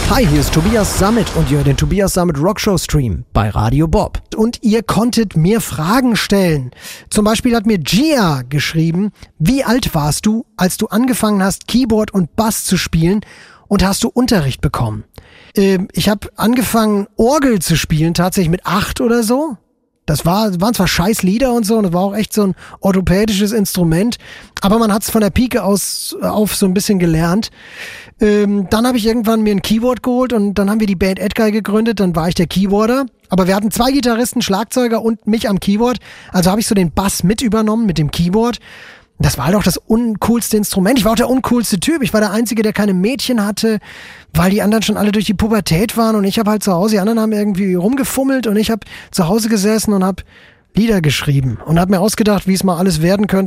Hi, hier ist Tobias Sammet und ihr hört den Tobias Sammet Rockshow Stream bei Radio Bob. Und ihr konntet mir Fragen stellen. Zum Beispiel hat mir Gia geschrieben, wie alt warst du, als du angefangen hast, Keyboard und Bass zu spielen und hast du Unterricht bekommen? Ich habe angefangen, Orgel zu spielen, tatsächlich mit 8 oder so. Das waren zwar scheiß Lieder und so, und das war auch echt so ein orthopädisches Instrument, aber man hat es von der Pike aus auf so ein bisschen gelernt. Dann habe ich irgendwann mir ein Keyboard geholt und dann haben wir die Band Edguy gegründet, dann war ich der Keyboarder. Aber wir hatten 2 Gitarristen, Schlagzeuger und mich am Keyboard, also habe ich so den Bass mit übernommen mit dem Keyboard. Das war halt auch das uncoolste Instrument. Ich war auch der uncoolste Typ. Ich war der Einzige, der keine Mädchen hatte, weil die anderen schon alle durch die Pubertät waren und ich habe halt zu Hause, die anderen haben irgendwie rumgefummelt und ich habe zu Hause gesessen und habe Lieder geschrieben und habe mir ausgedacht, wie es mal alles werden könnte,